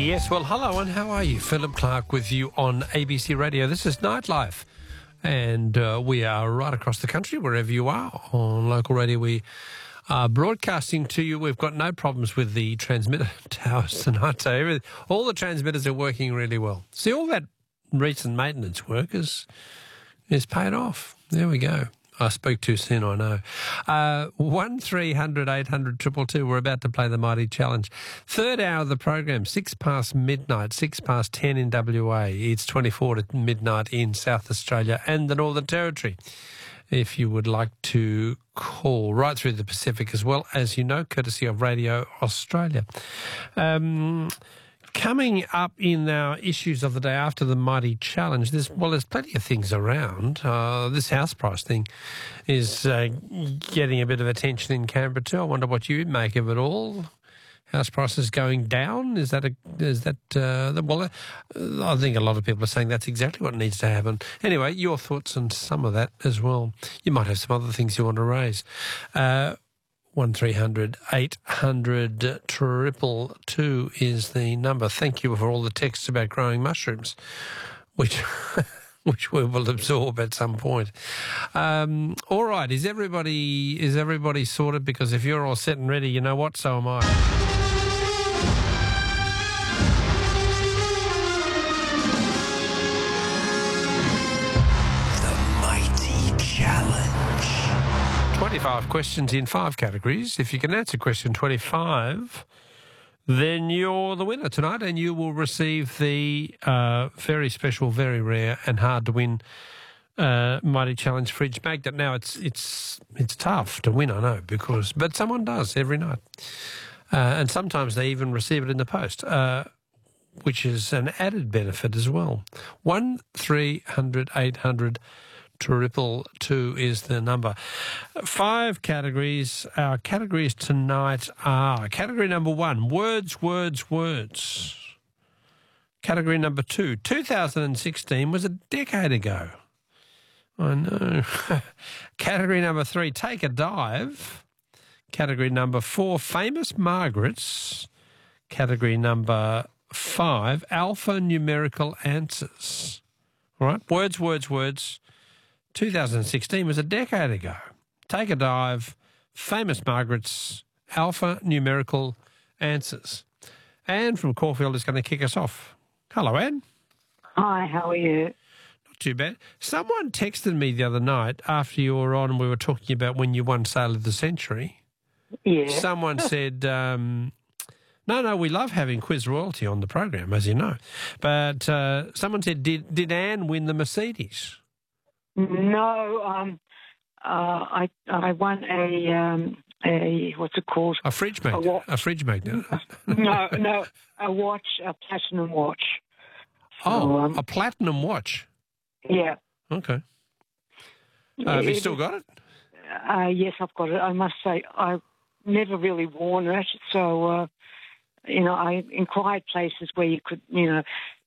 Yes, well, hello and how are you? Philip Clark with you on ABC Radio. This is Nightlife, and we are right across the country, wherever you are. On local radio, we are broadcasting to you. We've got no problems with the transmitter towers tonight, so all the transmitters are working really well. See, all that recent maintenance work is paid off. There we go. I spoke too soon, I know. 1300 800 222. We're about to play the Mighty Challenge. Third hour of the program, 6 past midnight, 6 past 10 in WA. It's 24 to midnight in South Australia and the Northern Territory. If you would like to call right through the Pacific as well, as you know, courtesy of Radio Australia. Coming up in our issues of the day after the Mighty Challenge, there's plenty of things around. This house price thing is getting a bit of attention in Canberra too. I wonder what you make of it all. House prices going down? I think a lot of people are saying that's exactly what needs to happen. Anyway, your thoughts on some of that as well. You might have some other things you want to raise. 1300 800 222 is the number. Thank you for all the texts about growing mushrooms, which we will absorb at some point. All right, is everybody sorted? Because if you're all set and ready, you know what? So am I. The Mighty Challenge. 25 questions in 5 categories. If you can answer question 25, then you're the winner tonight, and you will receive the very special, very rare and hard to win Mighty Challenge fridge magnet. Now it's tough to win, I know, but someone does every night, and sometimes they even receive it in the post, which is an added benefit as well. 1300 800 222 is the number. 5 categories. Our categories tonight are category number 1, words, words, words. Category number 2, 2016 was a decade ago. I know. Category number 3, take a dive. Category number 4, famous Margarets. Category number 5, alphanumerical answers. All right, words, words, words. 2016 was a decade ago. Take a dive, famous Margarets, alphanumerical answers. Anne from Caulfield is going to kick us off. Hello, Anne. Hi, how are you? Not too bad. Someone texted me the other night after you were on and we were talking about when you won Sale of the Century. Yeah. Someone said, no, we love having quiz royalty on the program, as you know. But someone said, did Anne win the Mercedes? No, I won a what's it called? A fridge magnet. A fridge magnet. No, a watch, a platinum watch. So, a platinum watch. Yeah. Okay. Have you still got it? Yes, I've got it. I must say, I've never really worn it, so. I inquired places where you could,